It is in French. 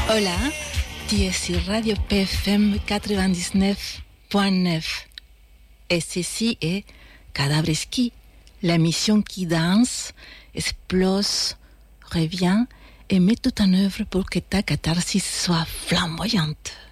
Hola, tu es sur Radio PFM 99.9. Et ceci est Cadavreski, l'émission qui danse, explose, revient et met tout en œuvre pour que ta catharsis soit flamboyante.